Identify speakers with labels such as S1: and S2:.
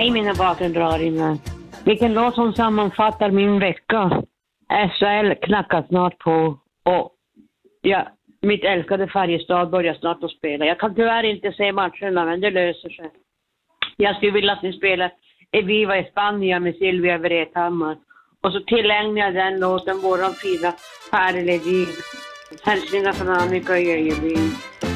S1: Nej, mina vapendraringar. Vilken låt som sammanfattar min vecka. SHL knackar snart på. Och ja, mitt älskade Färjestad börjar snart att spela. Jag kan tyvärr inte se matcherna, men det löser sig. Jag skulle vilja att ni spelar Eviva España med Silvia Vrethammar. Och så tillägnar jag den låten våran fina Pärledin. Hälsningar från Annika Jöjebyn.